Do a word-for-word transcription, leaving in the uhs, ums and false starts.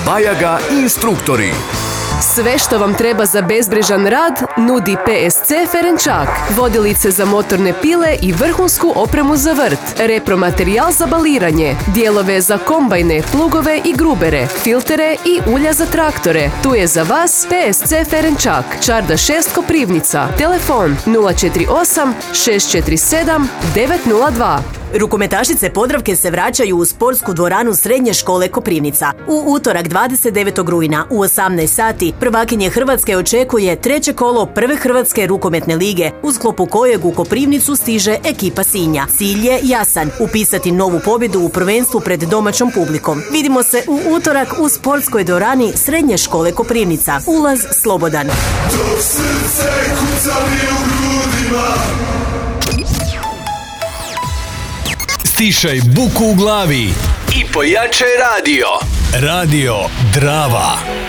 Bajaga instruktori. Sve što vam treba za bezbrižan rad nudi P S C Ferenčak. Vodilice za motorne pile i vrhunsku opremu za vrt. Repromaterijal za baliranje. Dijelove za kombajne, plugove i grubere. Filtere i ulja za traktore. Tu je za vas P S C Ferenčak. Čarda šest Koprivnica. Telefon nula četiri osam šest četiri sedam devet nula dva. Rukometašice Podravke se vraćaju u sportsku dvoranu Srednje škole Koprivnica. U utorak dvadeset devetog rujna u osamnaest sati prvakinje Hrvatske očekuje treće kolo prve Hrvatske rukometne lige, u sklopu kojeg u Koprivnicu stiže ekipa Sinja. Cilj je jasan, upisati novu pobjedu u prvenstvu pred domaćom publikom. Vidimo se u utorak u sportskoj dvorani Srednje škole Koprivnica. Ulaz slobodan. Dok srce kucali u grudima. Stišaj buku u glavi i pojačaj radio. Radio Drava.